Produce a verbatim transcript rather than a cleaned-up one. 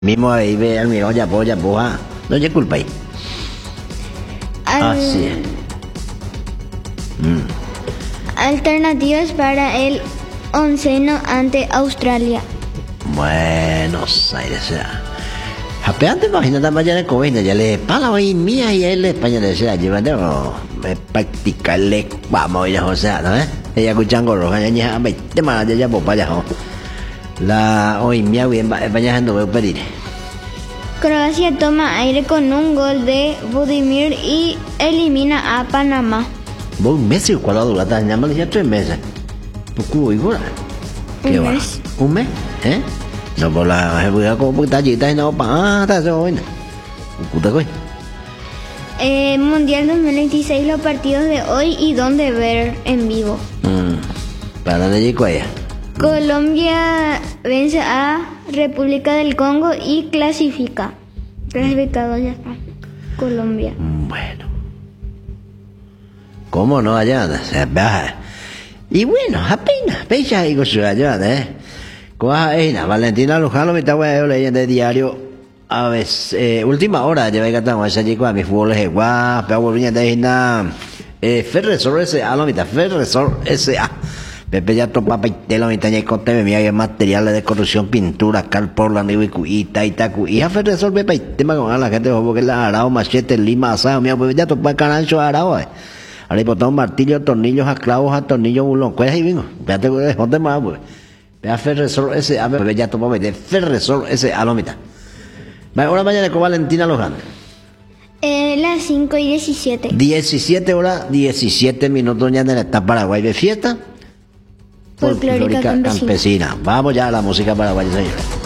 Mismo ahí ve al mío, ya pues, ya pues, no hay culpa ahí. Al- Así es. Mm. Alternativas para el onceno ante Australia. Buenos Aires, sea. Apeante imagínate mañana en Coveña, ya le para hoy mía y él España de sea, llévate o me practicarle vamos ya o sea, ¿no? Ella escuchando roja ya ya me te mala ya ya pues para allá. La hoy mía bien España ando voy a pedir. Croacia toma aire con un gol de Budimir y elimina a Panamá. Vos un mes y cuál dura tan ya me ya tres meses. Poco igual. ¿Qué Un va? mes. ¿Un mes? ¿Eh? No por la voy a como puta allí no pa ta eso bueno. Puta coi. Eh, Mundial dos mil veintiséis, los partidos de hoy y dónde ver en vivo. Mm. Para de allí cuella. Colombia vence a República del Congo y clasifica. Clasificado ya está. Colombia. Bueno. ¿Cómo no allá? Se baja. Y bueno, apenas, fecha y cosas allá, ¿eh? Coja, eh, Valentina Luján, me estaba leyendo el diario. A veces, eh, última hora, ya venga tan guay, allí con mi fútbol es guau, pero volviendo de Gina, eh, Ferresor S A, lo mitad, Ferresor S A. Pepe ya topa paitelo, mi taña y conte, me había materiales de corrupción, pintura, cal, porla, nivo y cuita, y tacu. Y a Ferresor, pepe, tema con la gente, ojo, que la arao, machete, lima, asado, mira, pues ya topa carancho, arao, eh. Ahora, pues, un martillo, tornillos, a clavos, a tornillos, bulón. ¿Cuál es ahí, vengo? Espérate, ¿dónde más, pues? Vea Ferresor S A, bebé, ya topa, de Ferresor S A, lo mitad. Vale, ahora mañana con Valentina Loján. Eh, las cinco y diecisiete. diecisiete horas, diecisiete minutos ya en el Estado Paraguay de fiesta. Folclórica campesina. campesina. Vamos ya a la música paraguaya, señores.